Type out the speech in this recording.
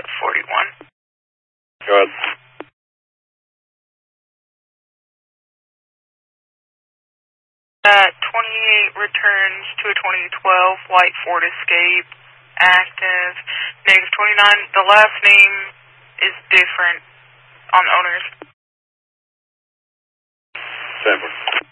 41. Go ahead. That 28 returns to a 2012 white Ford Escape, active, negative 29. The last name is different on the owners. Sanford.